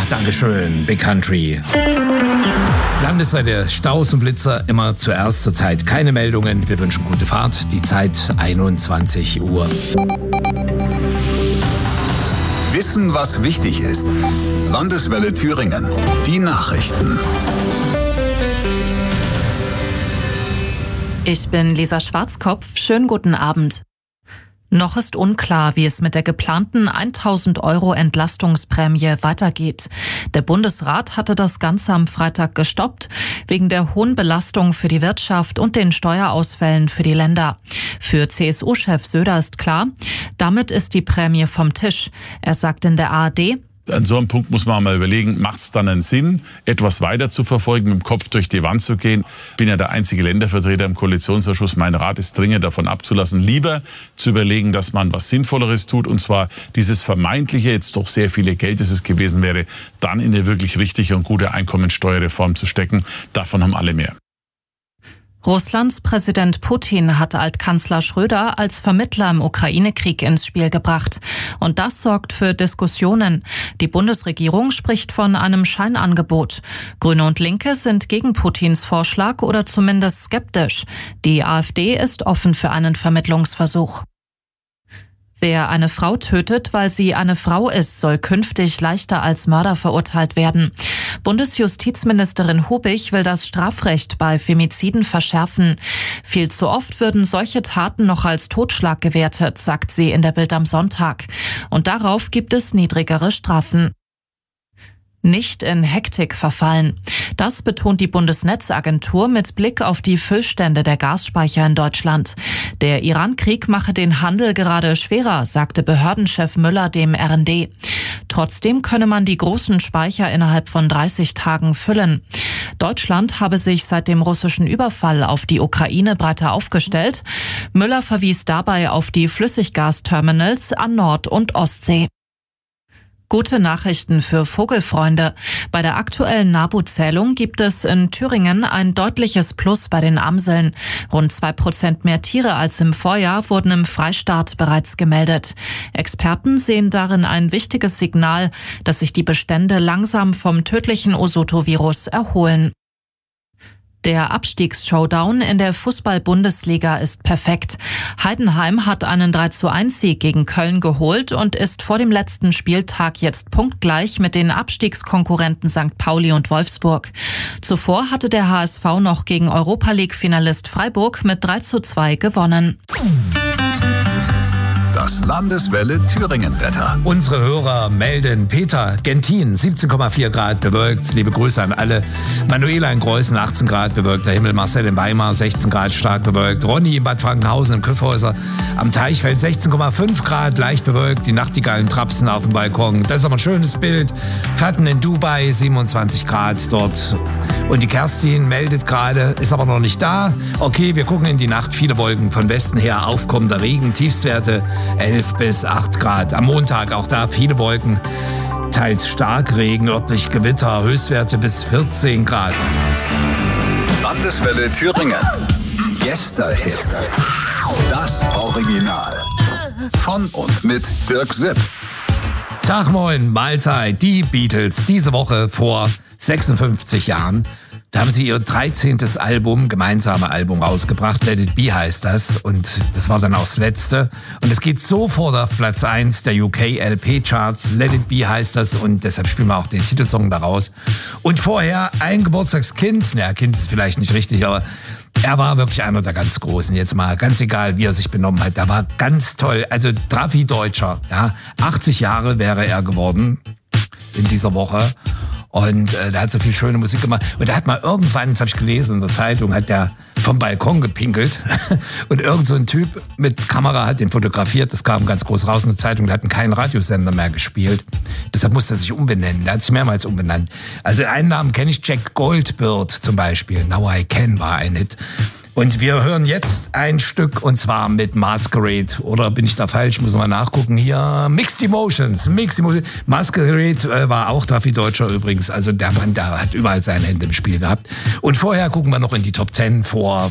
Dankeschön, Big Country. Landesweite Staus und Blitzer immer zuerst, zurzeit keine Meldungen. Wir wünschen gute Fahrt. Die Zeit 21 Uhr. Wissen, was wichtig ist. Landeswelle Thüringen. Die Nachrichten. Ich bin Lisa Schwarzkopf. Schönen guten Abend. Noch ist unklar, wie es mit der geplanten 1.000 € Entlastungsprämie weitergeht. Der Bundesrat hatte das Ganze am Freitag gestoppt, wegen der hohen Belastung für die Wirtschaft und den Steuerausfällen für die Länder. Für CSU-Chef Söder ist klar, damit ist die Prämie vom Tisch. Er sagt in der ARD: An so einem Punkt muss man mal überlegen, macht es dann einen Sinn, etwas weiter zu verfolgen, mit dem Kopf durch die Wand zu gehen? Ich bin ja der einzige Ländervertreter im Koalitionsausschuss. Mein Rat ist dringend davon abzulassen, lieber zu überlegen, dass man was Sinnvolleres tut, und zwar dieses vermeintliche, jetzt doch sehr viele Geld, das es gewesen wäre, dann in eine wirklich richtige und gute Einkommensteuerreform zu stecken. Davon haben alle mehr. Russlands Präsident Putin hat Altkanzler Schröder als Vermittler im Ukraine-Krieg ins Spiel gebracht. Und das sorgt für Diskussionen. Die Bundesregierung spricht von einem Scheinangebot. Grüne und Linke sind gegen Putins Vorschlag oder zumindest skeptisch. Die AfD ist offen für einen Vermittlungsversuch. Wer eine Frau tötet, weil sie eine Frau ist, soll künftig leichter als Mörder verurteilt werden. Bundesjustizministerin Hubig will das Strafrecht bei Femiziden verschärfen. Viel zu oft würden solche Taten noch als Totschlag gewertet, sagt sie in der Bild am Sonntag. Und darauf gibt es niedrigere Strafen. Nicht in Hektik verfallen. Das betont die Bundesnetzagentur mit Blick auf die Füllstände der Gasspeicher in Deutschland. Der Iran-Krieg mache den Handel gerade schwerer, sagte Behördenchef Müller dem RND. Trotzdem könne man die großen Speicher innerhalb von 30 Tagen füllen. Deutschland habe sich seit dem russischen Überfall auf die Ukraine breiter aufgestellt. Müller verwies dabei auf die Flüssiggasterminals an Nord- und Ostsee. Gute Nachrichten für Vogelfreunde. Bei der aktuellen NABU-Zählung gibt es in Thüringen ein deutliches Plus bei den Amseln. Rund 2% mehr Tiere als im Vorjahr wurden im Freistaat bereits gemeldet. Experten sehen darin ein wichtiges Signal, dass sich die Bestände langsam vom tödlichen Osoto-Virus erholen. Der Abstiegsshowdown in der Fußball-Bundesliga ist perfekt. Heidenheim hat einen 3:1-Sieg gegen Köln geholt und ist vor dem letzten Spieltag jetzt punktgleich mit den Abstiegskonkurrenten St. Pauli und Wolfsburg. Zuvor hatte der HSV noch gegen Europa-League-Finalist Freiburg mit 3:2 gewonnen. Das Landeswelle Thüringen-Wetter. Unsere Hörer melden: Peter, Gentin, 17,4 Grad bewölkt. Liebe Grüße an alle. Manuela in Greußen, 18 Grad bewölkter Himmel. Marcel in Weimar, 16 Grad stark bewölkt. Ronny in Bad Frankenhausen im Küffhäuser am Teichfeld, 16,5 Grad leicht bewölkt. Die Nachtigallen trapsen auf dem Balkon. Das ist aber ein schönes Bild. Fatten in Dubai, 27 Grad dort. Und die Kerstin meldet gerade, ist aber noch nicht da. Okay, wir gucken in die Nacht. Viele Wolken von Westen her, aufkommender Regen, Tiefstwerte 11 bis 8 Grad. Am Montag auch da viele Wolken, teils Starkregen, örtlich Gewitter, Höchstwerte bis 14 Grad. Landeswelle Thüringen. Yesterhits. Das Original. Von und mit Dirk Sipp. Tag, moin, Mahlzeit. Die Beatles, diese Woche vor 56 Jahren. Da haben sie ihr 13. gemeinsame Album rausgebracht. Let It Be heißt das. Und das war dann auch das letzte. Und es geht sofort auf Platz 1 der UK LP-Charts. Let It Be heißt das. Und deshalb spielen wir auch den Titelsong daraus. Und vorher ein Geburtstagskind. Naja, Kind ist vielleicht nicht richtig, aber er war wirklich einer der ganz Großen. Jetzt mal ganz egal, wie er sich benommen hat. Er war ganz toll. Also Trafi-Deutscher. Ja, 80 Jahre wäre er geworden in dieser Woche. Und der hat so viel schöne Musik gemacht. Und der hat mal irgendwann, das habe ich gelesen in der Zeitung, hat der vom Balkon gepinkelt. Und irgend so ein Typ mit Kamera hat den fotografiert. Das kam ganz groß raus in der Zeitung. Der hat keinen Radiosender mehr gespielt. Deshalb musste er sich umbenennen. Der hat sich mehrmals umbenannt. Also einen Namen kenne ich, Jack Goldbird zum Beispiel. Now I Can war ein Hit. Und wir hören jetzt ein Stück, und zwar mit Masquerade. Oder bin ich da falsch? Muss mal nachgucken. Hier, Mixed Emotions. Masquerade war auch Trafi-Deutscher übrigens. Also der Mann, der hat überall seine Hände im Spiel gehabt. Und vorher gucken wir noch in die Top 10 vor